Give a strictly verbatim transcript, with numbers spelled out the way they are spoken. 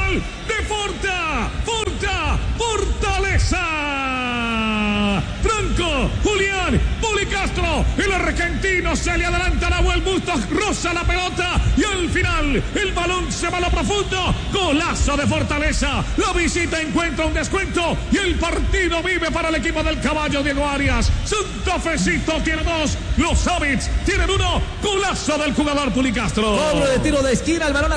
gol de Forta, Forta, Fortaleza. Franco, Julián, Policastro, el argentino se le adelanta a Nahuel Bustos, roza la pelota y al final el balón se va a lo profundo. Golazo de Fortaleza. La visita encuentra un descuento y el partido vive para el equipo del caballo Diego Arias. Santa Fecito tiene dos, los Habits tienen uno. Golazo del jugador Policastro. Cobro de tiro de esquina, el balón